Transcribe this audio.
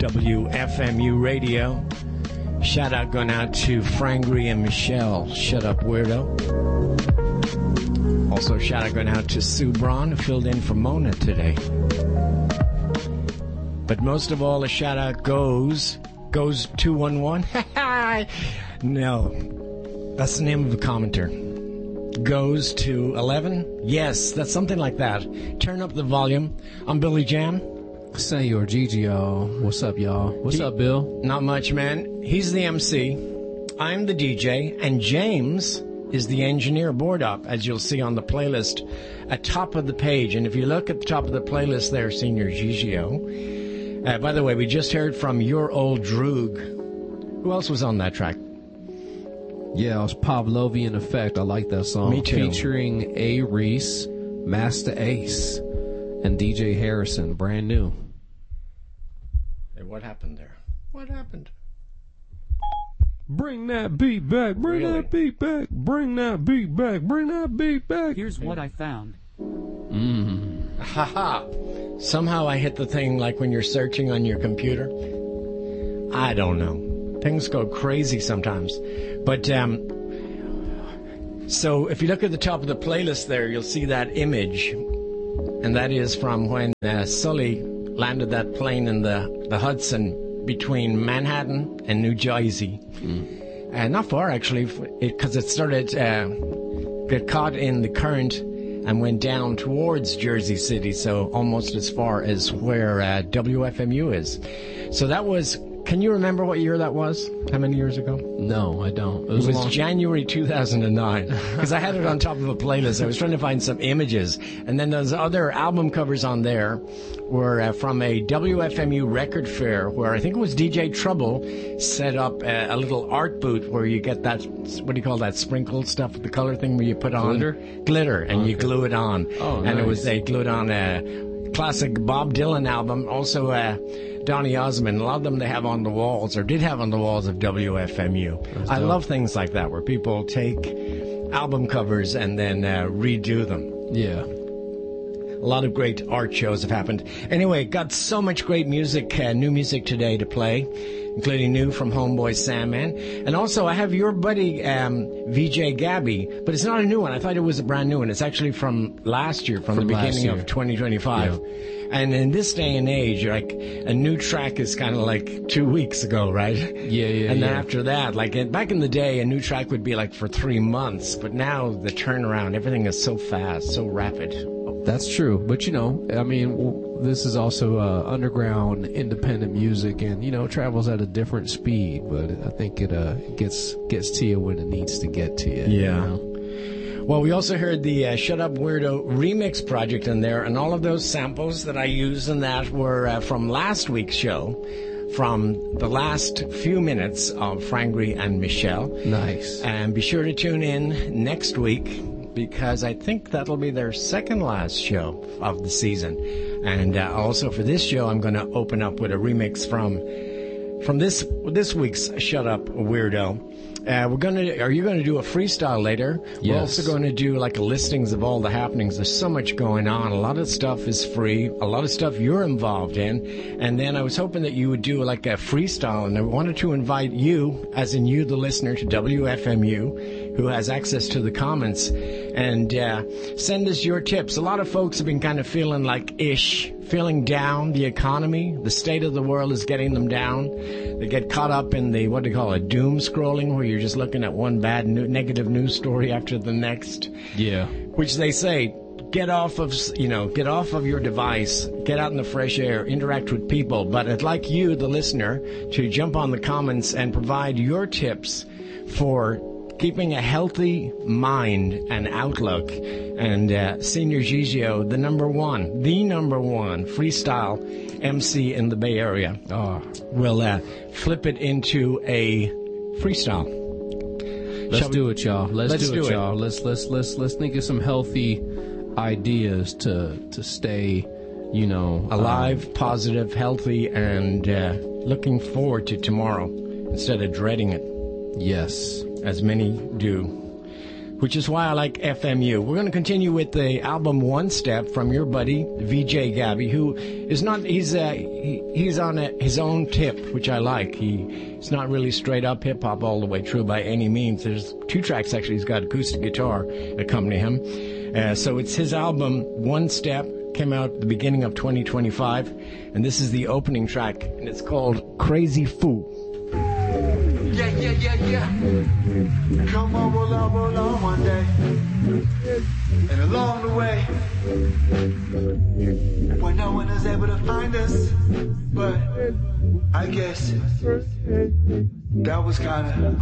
WFMU Radio. Shout out going out to Frangry and Michelle. Shut up, weirdo. Also, shout out going out to Sue Braun, who filled in for Mona today. But most of all, a shout out goes 211. No, that's the name of the commenter. Goes to 11. Yes, that's something like that. Turn up the volume. I'm Billy Jam. Senor Gigi, y'all. What's up, y'all? What's up, Bill? Not much, man. He's the MC. I'm the DJ. And James is the engineer board up, as you'll see on the playlist at top of the page. And if you look at the top of the playlist there, Senor Gigio. By the way, we just heard from Your Old Droog. Who else was on that track? Yeah, it was Pavlovian Effect. I like that song. Me too. Featuring A. Reese, Master Ace, and DJ Harrison. Brand new. Hey, what happened there? What happened? Bring that beat back. Bring Really? that beat back. Bring that beat back. Bring that beat back. Here's what I found. Haha. Somehow I hit the thing like when you're searching on your computer. I don't know. Things go crazy sometimes. But, so if you look at the top of the playlist there, you'll see that image. And that is from when Sully landed that plane in the Hudson between Manhattan and New Jersey. Not far, actually, because it started get caught in the current and went down towards Jersey City, so almost as far as where WFMU is. So that was... Can you remember what year that was? How many years ago? No, I don't. It was January 2009, because I had it on top of a playlist. I was trying to find some images, and then those other album covers on there were from a WFMU record fair where I think it was DJ Trouble set up a little art booth where you get that, what do you call that, sprinkled stuff, the color thing where you put on? Glitter, and you glue it on. Oh, and nice. they glued on a classic Bob Dylan album, also Donny Osmond. A lot of them they have on the walls, or did have on the walls of WFMU. I love things like that, where people take album covers and then redo them. Yeah. A lot of great art shows have happened. Anyway, got so much great music, new music today to play, including new from Homeboy Sandman. And also, I have your buddy, VJ Gabby, but it's not a new one. I thought it was a brand new one. It's actually from last year, from the beginning of 2025. Yeah. And in this day and age, like, a new track is kind of like 2 weeks ago, right? Yeah. And then after that, like, back in the day, a new track would be like for 3 months. But now the turnaround, everything is so fast, so rapid. That's true. But, you know, I mean, this is also underground independent music and, you know, travels at a different speed. But I think it gets to you when it needs to get to you. Yeah. You know? Well, we also heard the Shut Up Weirdo remix project in there, and all of those samples that I used in that were from last week's show, from the last few minutes of Frangry and Michelle. Nice. And be sure to tune in next week, because I think that'll be their second last show of the season. And also for this show, I'm going to open up with a remix from this week's Shut Up Weirdo. Are you going to do a freestyle later? Yes. We're also going to do like a listings of all the happenings. There's so much going on. A lot of stuff is free. A lot of stuff you're involved in. And then I was hoping that you would do like a freestyle. And I wanted to invite you, as in you, the listener, to WFMU, who has access to the comments, and send us your tips. A lot of folks have been kind of feeling feeling down. The economy, the state of the world is getting them down. They get caught up in the, what do you call it, doom scrolling, where you're just looking at one bad negative news story after the next. Yeah. Which they say, get off of your device, get out in the fresh air, interact with people. But I'd like you, the listener, to jump on the comments and provide your tips for keeping a healthy mind and outlook. And Senor Gigio, the number one freestyle MC in the Bay Area, will flip it into a freestyle. Let's do it, y'all. Let's do it, y'all. Let's think of some healthy ideas to stay, you know, alive, positive, healthy, and looking forward to tomorrow instead of dreading it. Yes. As many do. which is why I like FMU. We're going to continue with the album One Step from your buddy VJ Gabby, who is not, he's on his own tip, which I like. He's not really straight up hip hop all the way through by any means. There's 2 tracks actually. He's got acoustic guitar accompany him. So it's his album One Step, came out at the beginning of 2025, and this is the opening track, and it's called Crazy Fool. Yeah. Come on, roll on one day. And along the way, when no one is able to find us, but I guess that was kinda